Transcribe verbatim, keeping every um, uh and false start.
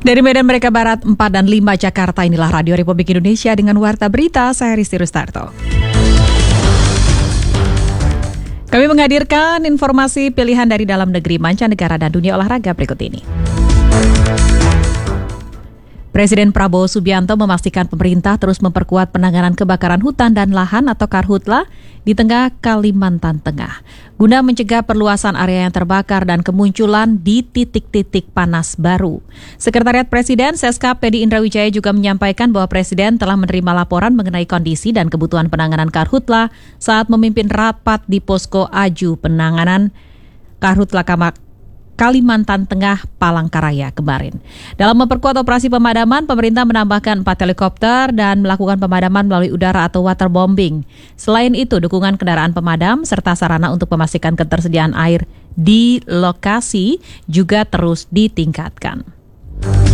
Dari Medan Merdeka Barat empat dan lima Jakarta, inilah Radio Republik Indonesia dengan Warta Berita, saya Risti Rustarto. Kami menghadirkan informasi pilihan dari dalam negeri, mancanegara, dan dunia olahraga berikut ini. Presiden Prabowo Subianto memastikan pemerintah terus memperkuat penanganan kebakaran hutan dan lahan atau Karhutla di tengah Kalimantan Tengah, guna mencegah perluasan area yang terbakar dan kemunculan di titik-titik panas baru. Sekretariat Presiden Seskap Teddy Indrawijaya juga menyampaikan bahwa Presiden telah menerima laporan mengenai kondisi dan kebutuhan penanganan Karhutla saat memimpin rapat di Posko Aju Penanganan Karhutla Kamak Kalimantan Tengah, Palangkaraya kemarin. Dalam memperkuat operasi pemadaman, pemerintah menambahkan empat helikopter dan melakukan pemadaman melalui udara atau waterbombing. Selain itu, dukungan kendaraan pemadam serta sarana untuk memastikan ketersediaan air di lokasi juga terus ditingkatkan.